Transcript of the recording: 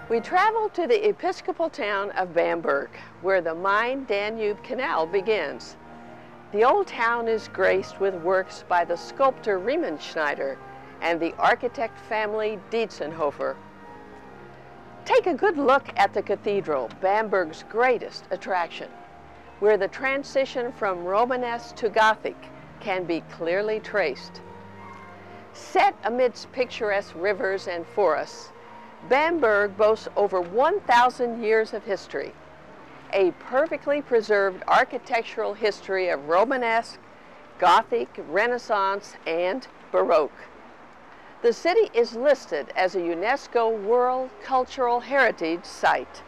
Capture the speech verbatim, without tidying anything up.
We travel to the Episcopal town of Bamberg, where the Main-Danube Canal begins. The old town is graced with works by the sculptor Riemenschneider and the architect family Dientzenhofer. Take a good look at the cathedral, Bamberg's greatest attraction, where the transition from Romanesque to Gothic can be clearly traced. Set amidst picturesque rivers and forests, Bamberg boasts over one thousand years of history, a perfectly preserved architectural history of Romanesque, Gothic, Renaissance, and Baroque. The city is listed as a UNESCO World Cultural Heritage Site.